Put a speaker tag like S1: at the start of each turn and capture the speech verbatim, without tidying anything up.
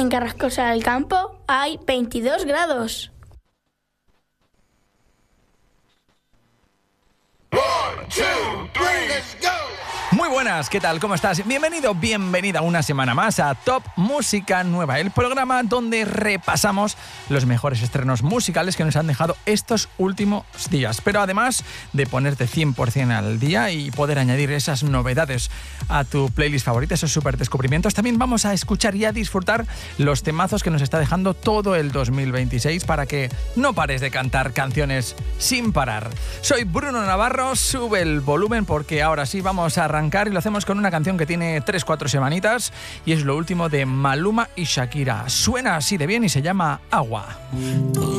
S1: En Carrascosa del Campo hay veintidós grados.
S2: One, two, three, let's go.
S3: Muy buenas, ¿qué tal? ¿Cómo estás? Bienvenido, bienvenida una semana más a Top Música Nueva, el programa donde repasamos los mejores estrenos musicales que nos han dejado estos últimos días. Pero además de ponerte cien por ciento al día y poder añadir esas novedades a tu playlist favorita, esos super descubrimientos, también vamos a escuchar y a disfrutar los temazos que nos está dejando todo el dos mil veintiséis para que no pares de cantar canciones sin parar. Soy Bruno Navarro, sube el volumen porque ahora sí vamos a arrancar y lo hacemos con una canción que tiene tres cuatro semanitas y es lo último de Maluma y Shakira. Suena así de bien y se llama Agua.